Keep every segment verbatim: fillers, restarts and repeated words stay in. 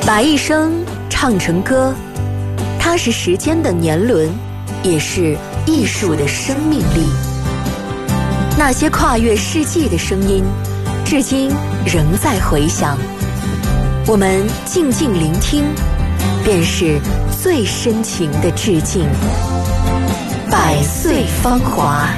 把一生唱成歌，它是时间的年轮，也是艺术的生命力。那些跨越世纪的声音，至今仍在回响。我们静静聆听，便是最深情的致敬。百岁芳华。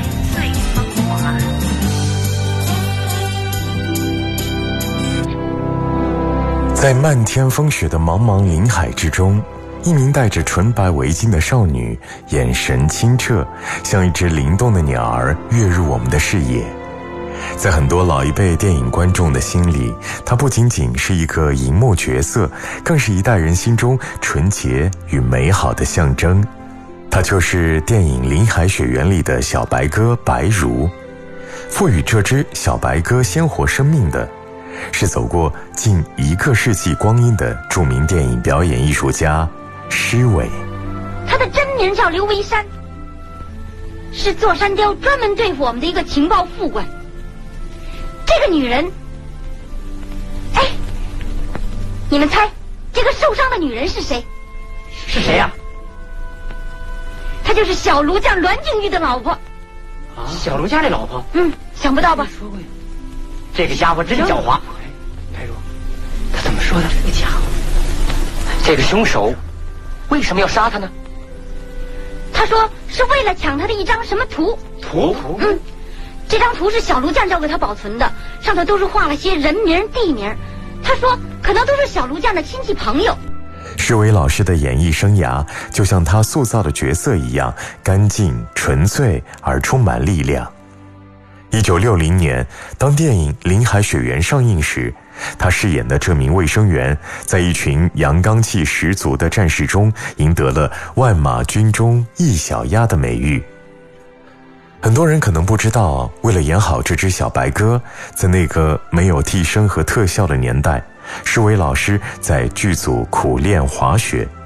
在漫天风雪的茫茫林海之中，一名戴着纯白围巾的少女，眼神清澈，像一只灵动的鸟儿跃入我们的视野。在很多老一辈电影观众的心里，她不仅仅是一个荧幕角色，更是一代人心中纯洁与美好的象征。她就是电影《林海雪原》里的小白鸽白如。赋予这只小白鸽鲜活生命的，是走过近一个世纪光阴的著名电影表演艺术家施伟。 他的真名叫刘维山，是座山雕专门对付我们的一个情报副官。这个女人，哎，你们猜这个受伤的女人是谁？ 是谁呀、啊？ 她就是小卢将栾静玉的老婆。 啊，小卢家的老婆？ 嗯，想不到吧？ 说过呀。这个家伙真狡猾。白如，他怎么说的？这个家伙，这个凶手为什么要杀他呢？ 他说是为了抢他的一张什么图。 图？ 嗯，这张图是小卢将交给他保存的，上头都是画了些人名地名。他说可能都是小卢将的亲戚朋友。 施伟老师的演艺生涯就像他塑造的角色一样，干净纯粹而充满力量。一九六零年，当电影《林海雪原》上映时，他饰演的这名卫生员在一群阳刚气十足的战士中赢得了万马军中一小鸭的美誉。很多人可能不知道，为了演好这只小白鸽，在那个没有替身和特效的年代，施伟老师在剧组苦练滑雪，